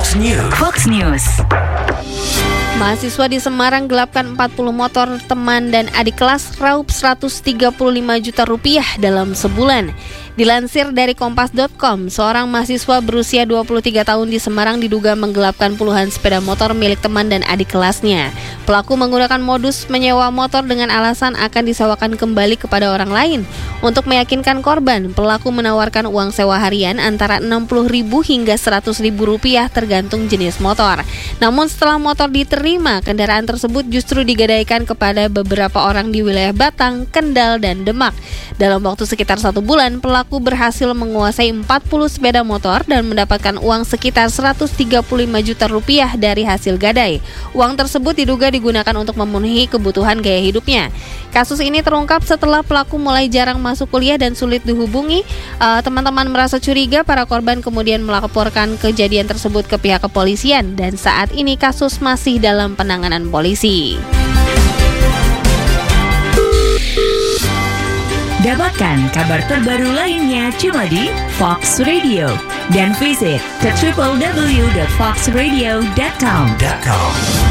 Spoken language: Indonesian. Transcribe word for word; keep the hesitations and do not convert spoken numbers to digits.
Fox News. Fox News. Mahasiswa di Semarang gelapkan empat puluh motor teman dan adik kelas raup seratus tiga puluh lima juta rupiah dalam sebulan. Dilansir dari kompas dot com, seorang mahasiswa berusia dua puluh tiga tahun di Semarang diduga menggelapkan puluhan sepeda motor milik teman dan adik kelasnya. Pelaku menggunakan modus menyewa motor dengan alasan akan disewakan kembali kepada orang lain. Untuk meyakinkan korban, pelaku menawarkan uang sewa harian antara enam puluh ribu hingga seratus ribu rupiah tergantung jenis motor. Namun setelah motor diterima, kendaraan tersebut justru digadaikan kepada beberapa orang di wilayah Batang, Kendal, dan Demak. Dalam waktu sekitar satu bulan, pelaku berhasil menguasai empat puluh sepeda motor dan mendapatkan uang sekitar seratus tiga puluh lima juta rupiah dari hasil gadai. Uang tersebut diduga digunakan untuk memenuhi kebutuhan gaya hidupnya. Kasus ini terungkap setelah pelaku mulai jarang masuk kuliah dan sulit dihubungi. Uh, teman-teman merasa curiga, para korban kemudian melaporkan kejadian tersebut ke pihak kepolisian dan saat ini kasus masih dalam penanganan polisi. Dapatkan kabar terbaru lainnya cuma di Fox Radio dan visit ke w w w dot fox radio dot com.